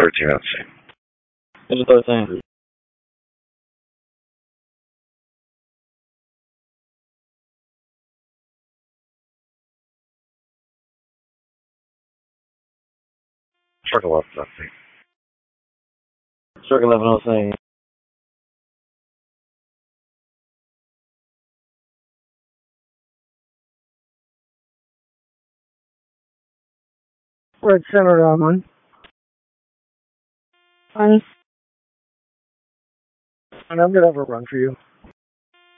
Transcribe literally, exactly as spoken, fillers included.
thirteen out of same. It's a thirteen. Circle eleven out of same. Circle eleven out of same. Red center on one. Fine. And I'm gonna have a run for you.